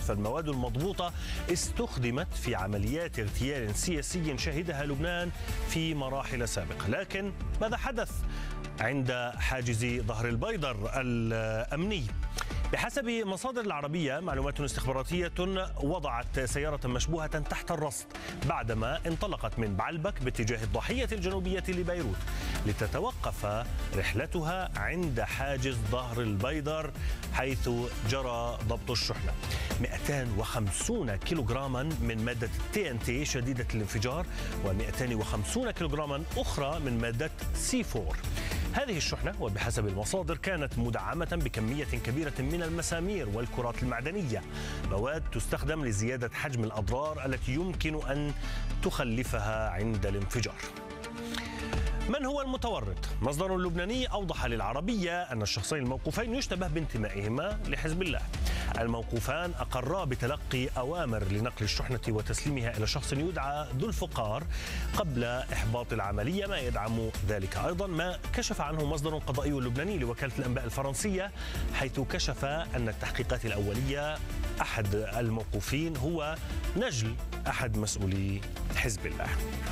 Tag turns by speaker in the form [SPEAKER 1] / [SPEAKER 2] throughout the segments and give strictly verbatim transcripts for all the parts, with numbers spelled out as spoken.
[SPEAKER 1] فالمواد المضبوطة استخدمت في عمليات اغتيال سياسي شهدها لبنان في مراحل سابقة. لكن ماذا حدث عند حاجز ظهر البيضر الأمني؟ بحسب مصادر العربية، معلومات استخباراتية وضعت سيارة مشبوهة تحت الرصد بعدما انطلقت من بعلبك باتجاه الضاحية الجنوبية لبيروت لتتوقف رحلتها عند حاجز ظهر البيضر حيث جرى ضبط الشحنة. مئتين وخمسين كيلوغراما من مادة تي إن تي شديدة الانفجار ومئتين وخمسين كيلوغراما أخرى من مادة سي أربعة. هذه الشحنة وبحسب المصادر كانت مدعمة بكمية كبيرة من المسامير والكرات المعدنية، مواد تستخدم لزيادة حجم الأضرار التي يمكن أن تخلفها عند الانفجار. من هو المتورط؟ مصدر لبناني أوضح للعربية أن الشخصين الموقوفين يشتبه بانتمائهما لحزب الله. الموقوفان أقرا بتلقي أوامر لنقل الشحنة وتسليمها إلى شخص يدعى ذو الفقار قبل إحباط العملية، ما يدعم ذلك أيضا ما كشف عنه مصدر قضائي لبناني لوكالة الأنباء الفرنسية، حيث كشف أن التحقيقات الأولية أحد الموقوفين هو نجل أحد مسؤولي حزب الله.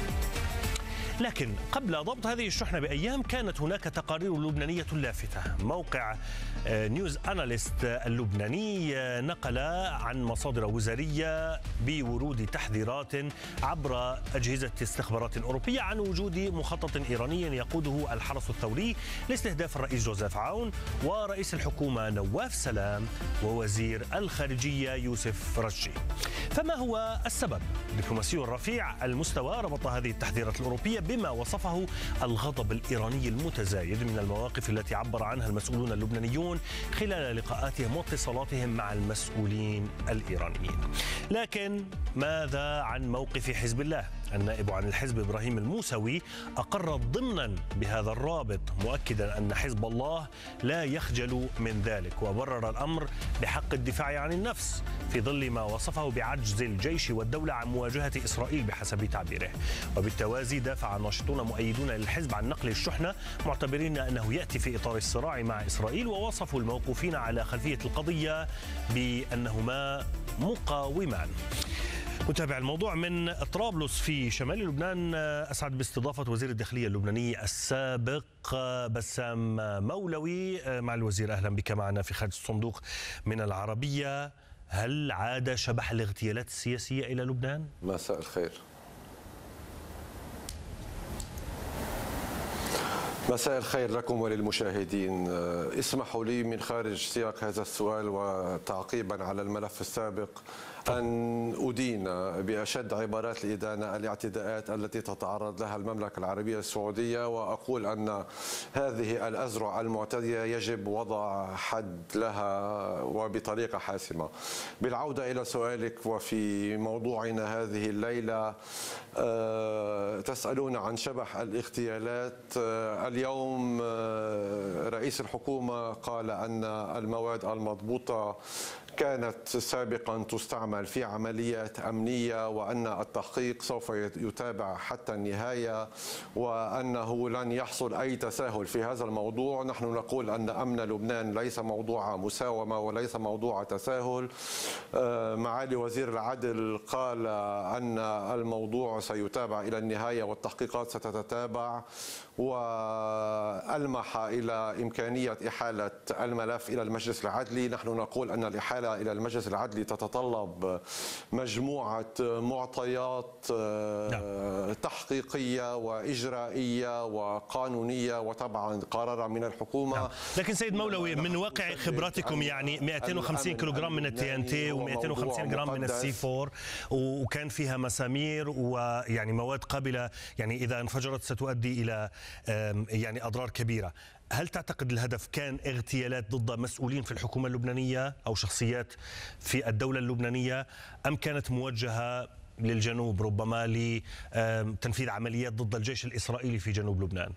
[SPEAKER 1] لكن قبل ضبط هذه الشحنة بأيام كانت هناك تقارير لبنانية لافتة. موقع نيوز أناليست اللبناني نقل عن مصادر وزارية بورود تحذيرات عبر أجهزة استخبارات أوروبية عن وجود مخطط إيراني يقوده الحرس الثوري لاستهداف الرئيس جوزيف عون ورئيس الحكومة نواف سلام ووزير الخارجية يوسف رجي. فما هو السبب؟ دبلوماسي رفيع المستوى ربط هذه التحذيرات الأوروبية بما وصفه الغضب الإيراني المتزايد من المواقف التي عبر عنها المسؤولون اللبنانيون خلال لقاءاتهم واتصالاتهم مع المسؤولين الإيرانيين. لكن ماذا عن موقف حزب الله؟ النائب عن الحزب إبراهيم الموسوي أقر ضمنا بهذا الرابط، مؤكدا أن حزب الله لا يخجل من ذلك، وبرر الأمر بحق الدفاع عن النفس في ظل ما وصفه بعجز الجيش والدولة عن مواجهة إسرائيل بحسب تعبيره. وبالتوازي دافع الناشطون مؤيدون للحزب عن نقل الشحنة، معتبرين أنه يأتي في إطار الصراع مع إسرائيل، ووصفوا الموقوفين على خلفية القضية بأنهما مقاومان. نتابع الموضوع من طرابلس في شمال لبنان. أسعد باستضافة وزير الداخلية اللبناني السابق بسام مولوي مع الوزير. أهلا بك معنا في خارج الصندوق من العربية. هل عاد شبح الاغتيالات السياسية إلى لبنان؟
[SPEAKER 2] مساء الخير. مساء الخير لكم وللمشاهدين. اسمحوا لي من خارج سياق هذا السؤال وتعقيبا على الملف السابق أن أدين بأشد عبارات الإدانة الاعتداءات التي تتعرض لها المملكة العربية السعودية، وأقول أن هذه الأذرع المعتدية يجب وضع حد لها وبطريقة حاسمة. بالعودة إلى سؤالك وفي موضوعنا هذه الليلة، تسألون عن شبح الاغتيالات. اليوم رئيس الحكومة قال أن المواد المضبوطة كانت سابقا تستعمل في عمليات أمنية، وأن التحقيق سوف يتابع حتى النهاية، وأنه لن يحصل أي تساهل في هذا الموضوع. نحن نقول أن أمن لبنان ليس موضوع مساومة وليس موضوع تساهل. معالي وزير العدل قال أن الموضوع سيتابع إلى النهاية والتحقيقات ستتتابع، وألمح إلى إمكانية إحالة الملف إلى المجلس العدلي. نحن نقول أن الإحالة إلى المجلس العدلي تتطلب مجموعة معطيات تحقيقية وإجرائية وقانونية، وطبعا قرار من الحكومة.
[SPEAKER 1] لكن سيد مولوي، من واقع خبراتكم يعني مئتين وخمسين كيلوغرام من التي ان تي ومئتين وخمسين جرام من السي أربعة، وكان فيها مسامير ويعني مواد قابلة يعني إذا انفجرت ستؤدي إلى يعني أضرار كبيرة. هل تعتقد الهدف كان اغتيالات ضد مسؤولين في الحكومة اللبنانية أو شخصيات في الدولة اللبنانية، أم كانت موجهة للجنوب ربما لتنفيذ عمليات ضد الجيش الإسرائيلي في جنوب لبنان؟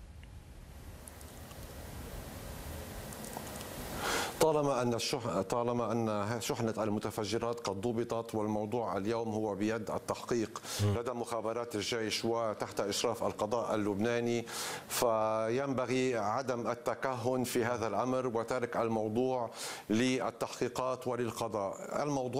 [SPEAKER 2] طالما أن الشح... طالما أن شحنة المتفجرات قد ضبطت، والموضوع اليوم هو بيد التحقيق لدى مخابرات الجيش وتحت إشراف القضاء اللبناني، فينبغي عدم التكهن في هذا الأمر وترك الموضوع للتحقيقات وللقضاء. الموضوع